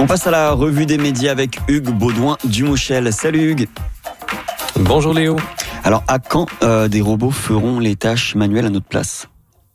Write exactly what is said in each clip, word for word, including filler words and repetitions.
On passe à la revue des médias avec Hugues Baudouin-Dumouchel. Salut Hugues. Bonjour Léo. Alors à quand euh, des robots feront les tâches manuelles à notre place ?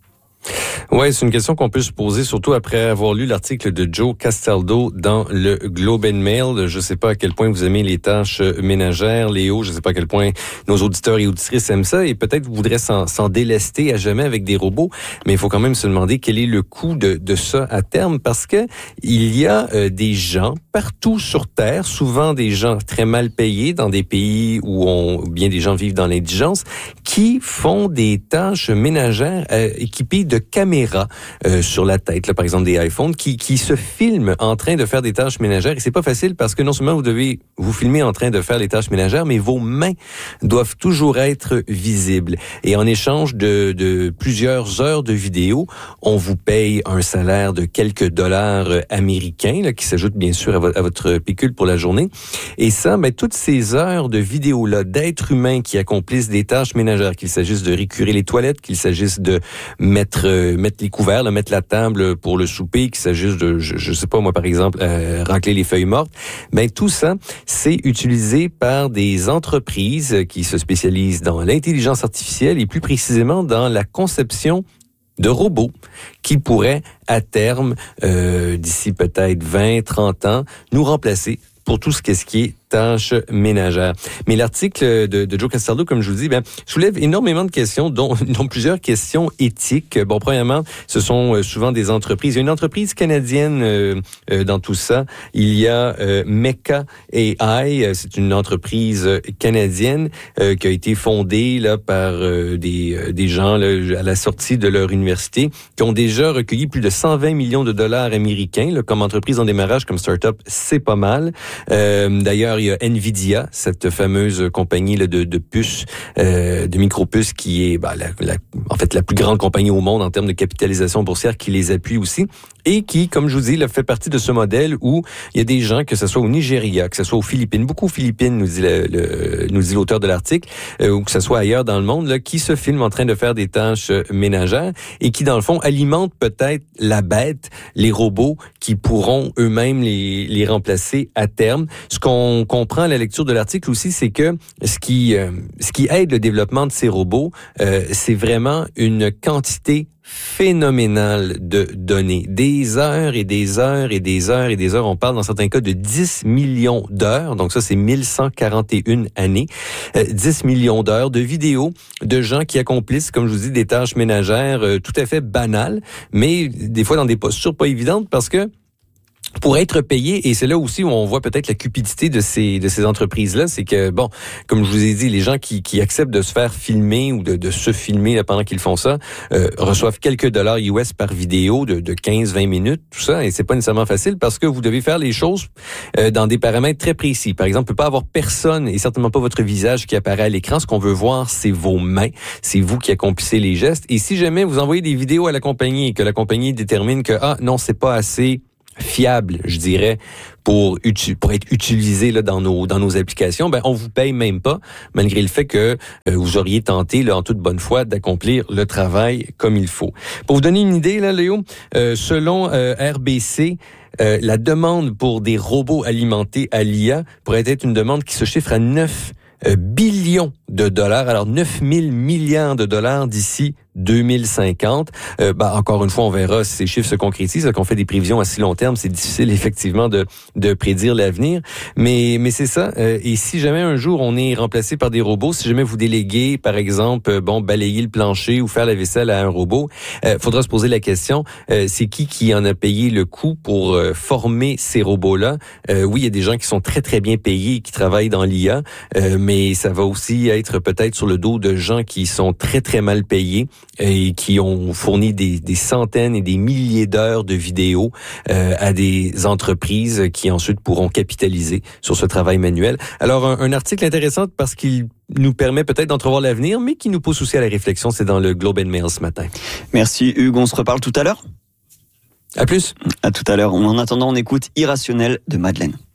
Ouais, c'est une question qu'on peut se poser, surtout après avoir lu l'article de Joe Castaldo dans le Globe and Mail. Je sais pas à quel point vous aimez les tâches ménagères, Léo. Je sais pas à quel point nos auditeurs et auditrices aiment ça, et peut-être vous voudrez s'en, s'en délester à jamais avec des robots. Mais il faut quand même se demander quel est le coût de, de ça à terme, parce que il y a euh, des gens partout sur Terre, souvent des gens très mal payés dans des pays où on, bien des gens vivent dans l'indigence, qui font des tâches ménagères euh, équipées de caméras euh, sur la tête, là, par exemple des iPhones, qui, qui se filment en train de faire des tâches ménagères. Et c'est pas facile parce que non seulement vous devez vous filmer en train de faire les tâches ménagères, mais vos mains doivent toujours être visibles. Et en échange de, de plusieurs heures de vidéo, on vous paye un salaire de quelques dollars américains, là, qui s'ajoute bien sûr à, vo- à votre pécule pour la journée. Et ça, ben, toutes ces heures de vidéo-là, d'êtres humains qui accomplissent des tâches ménagères, qu'il s'agisse de récurer les toilettes, qu'il s'agisse de mettre, euh, mettre les couverts, là, mettre la table pour le souper, qu'il s'agisse de, je, je sais pas moi par exemple, euh, racler les feuilles mortes, ben tout ça, c'est utilisé par des entreprises qui se spécialisent dans l'intelligence artificielle et plus précisément dans la conception de robots qui pourraient à terme, euh, d'ici peut-être vingt, trente ans, nous remplacer pour tout ce qui est, ce qui est tâches ménagères. Mais l'article de, de Joe Castaldo, comme je vous dis, ben, soulève énormément de questions, dont, dont plusieurs questions éthiques. Bon, premièrement, ce sont souvent des entreprises. Il y a une entreprise canadienne euh, euh, dans tout ça. Il y a euh, Mecha A I. C'est une entreprise canadienne euh, qui a été fondée là par euh, des, des gens là, à la sortie de leur université, qui ont déjà recueilli plus de cent vingt millions de dollars américains. Là, comme entreprise en démarrage, comme start-up, c'est pas mal. Euh, d'ailleurs, il y a Nvidia, cette fameuse compagnie là, de, de puces, euh, de micro-puces, qui est bah, la, la, en fait la plus grande compagnie au monde en termes de capitalisation boursière, qui les appuie aussi, et qui, comme je vous dis, là, fait partie de ce modèle où il y a des gens, que ce soit au Nigeria, que ce soit aux Philippines, beaucoup aux Philippines, nous dit, le, le, nous dit l'auteur de l'article, euh, ou que ce soit ailleurs dans le monde, là, qui se filment en train de faire des tâches ménagères et qui, dans le fond, alimentent peut-être la bête, les robots, qui pourront eux-mêmes les, les remplacer à terme. Ce qu'on comprend à la lecture de l'article aussi, c'est que ce qui euh, ce qui aide le développement de ces robots, euh, c'est vraiment une quantité phénoménale de données. Des heures et des heures et des heures et des heures. On parle dans certains cas de dix millions d'heures. Donc ça, c'est mille cent quarante et une années. Euh, dix millions d'heures de vidéos de gens qui accomplissent, comme je vous dis, des tâches ménagères euh, tout à fait banales, mais des fois dans des postures pas évidentes parce que pour être payé, et c'est là aussi où on voit peut-être la cupidité de ces de ces entreprises-là, c'est que, bon, comme je vous ai dit, les gens qui qui acceptent de se faire filmer ou de, de se filmer là, pendant qu'ils font ça, euh, reçoivent quelques dollars U S par vidéo de, de quinze à vingt minutes, tout ça, et c'est pas nécessairement facile parce que vous devez faire les choses euh, dans des paramètres très précis. Par exemple, il peut pas avoir personne, et certainement pas votre visage qui apparaît à l'écran. Ce qu'on veut voir, c'est vos mains, c'est vous qui accomplissez les gestes, et si jamais vous envoyez des vidéos à la compagnie et que la compagnie détermine que, ah, non, c'est pas assez fiable, je dirais, pour utu- pour être utilisé là dans nos dans nos applications, ben on vous paye même pas, malgré le fait que euh, vous auriez tenté là en toute bonne foi d'accomplir le travail comme il faut. Pour vous donner une idée là, Léo, euh, selon euh, R B C, euh, la demande pour des robots alimentés à l'I A pourrait être une demande qui se chiffre à neuf billions de dollars, alors neuf mille milliards de dollars d'ici deux mille cinquante. Euh, bah, encore une fois, on verra si ces chiffres se concrétisent. Qu'on fait des prévisions à si long terme, c'est difficile effectivement de, de prédire l'avenir. Mais, mais c'est ça. Euh, et si jamais un jour on est remplacé par des robots, si jamais vous déléguez, par exemple, euh, bon, balayer le plancher ou faire la vaisselle à un robot, euh, faudra se poser la question, euh, c'est qui qui en a payé le coût pour euh, former ces robots-là? Euh, oui, il y a des gens qui sont très, très bien payés et qui travaillent dans l'I A, euh, mais ça va aussi être peut-être sur le dos de gens qui sont très, très mal payés et qui ont fourni des, des centaines et des milliers d'heures de vidéos euh, à des entreprises qui ensuite pourront capitaliser sur ce travail manuel. Alors, un, un article intéressant parce qu'il nous permet peut-être d'entrevoir l'avenir, mais qui nous pousse aussi à la réflexion. C'est dans le Globe and Mail ce matin. Merci Hugues, on se reparle tout à l'heure. À plus. À tout à l'heure. En attendant, on écoute Irrationnel de Madeleine.